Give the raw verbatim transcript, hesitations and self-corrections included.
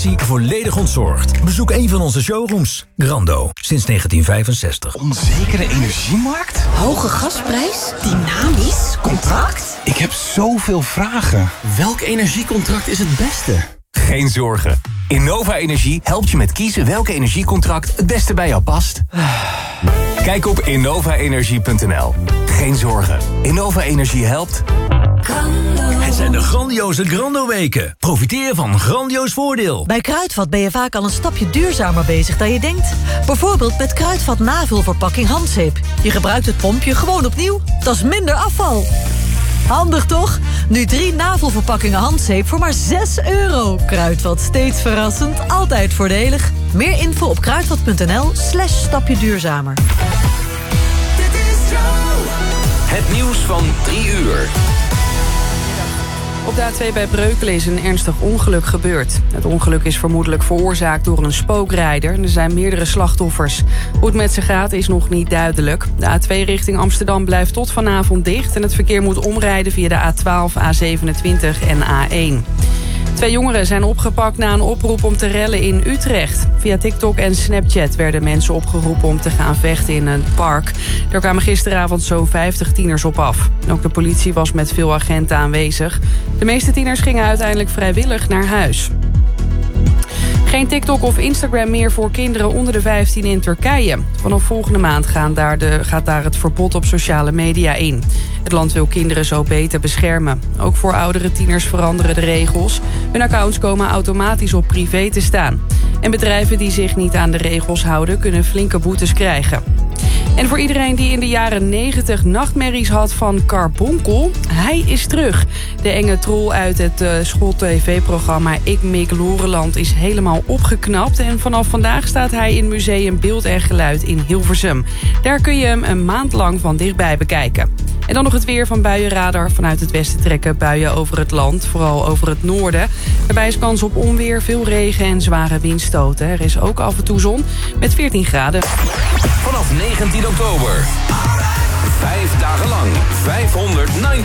Volledig ontzorgd. Bezoek een van onze showrooms. Grando, sinds negentien vijfenzestig. Onzekere energiemarkt? Hoge gasprijs? Dynamisch contract? Ik heb zoveel vragen. Welk energiecontract is het beste? Geen zorgen. Innova Energie helpt je met kiezen welk energiecontract het beste bij jou past. Kijk op innova energie punt n l. Geen zorgen. Innova Energie helpt. Het zijn de grandioze Grando-weken. Profiteer van grandioos voordeel. Bij Kruidvat ben je vaak al een stapje duurzamer bezig dan je denkt. Bijvoorbeeld met Kruidvat navulverpakking handzeep. Je gebruikt het pompje gewoon opnieuw. Dat is minder afval. Handig toch? Nu drie navelverpakkingen handzeep voor maar zes euro. Kruidvat, steeds verrassend, altijd voordelig. Meer info op kruidvat punt n l slash stapje duurzamer. Het nieuws van drie uur. Op de A twee bij Breukelen is een ernstig ongeluk gebeurd. Het ongeluk is vermoedelijk veroorzaakt door een spookrijder. Er zijn meerdere slachtoffers. Hoe het met ze gaat is nog niet duidelijk. De A twee richting Amsterdam blijft tot vanavond dicht... en het verkeer moet omrijden via de A twaalf, A zevenentwintig en A één. Twee jongeren zijn opgepakt na een oproep om te rellen in Utrecht. Via TikTok en Snapchat werden mensen opgeroepen om te gaan vechten in een park. Er kwamen gisteravond zo'n vijftig tieners op af. Ook de politie was met veel agenten aanwezig. De meeste tieners gingen uiteindelijk vrijwillig naar huis. Geen TikTok of Instagram meer voor kinderen onder de vijftien in Turkije. Vanaf volgende maand gaan daar de, gaat daar het verbod op sociale media in. Het land wil kinderen zo beter beschermen. Ook voor oudere tieners veranderen de regels. Hun accounts komen automatisch op privé te staan. En bedrijven die zich niet aan de regels houden kunnen flinke boetes krijgen. En voor iedereen die in de jaren negentig nachtmerries had van Carbonkel, hij is terug. De enge troll uit het uh, school-tv-programma Ik Mik Loreland is helemaal opgeknapt. En vanaf vandaag staat hij in Museum Beeld en Geluid in Hilversum. Daar kun je hem een maand lang van dichtbij bekijken. En dan nog het weer van Buienradar. Vanuit het westen trekken buien over het land, vooral over het noorden. Daarbij is kans op onweer, veel regen en zware windstoten. Er is ook af en toe zon met veertien graden. Vanaf negentien oktober. Vijf dagen lang. vijfhonderd